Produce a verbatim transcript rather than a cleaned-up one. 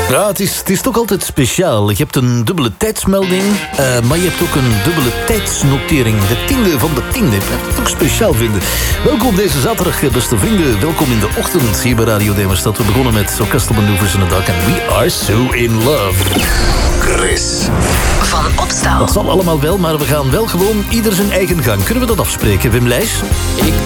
Ja, het is, het is toch altijd speciaal. Je hebt een dubbele tijdsmelding, uh, maar je hebt ook een dubbele tijdsnotering. De tiende van de tiende. Je hebt het ook speciaal vinden. Welkom deze zaterdag, beste vrienden. Welkom in de ochtend hier bij Radio Demerstad. We begonnen met Orchestral Maneuvers in the Dark en We Are So In Love. Chris van Opstal. Dat zal allemaal wel, maar we gaan wel gewoon ieder zijn eigen gang. Kunnen we dat afspreken, Wim Leijs? Ik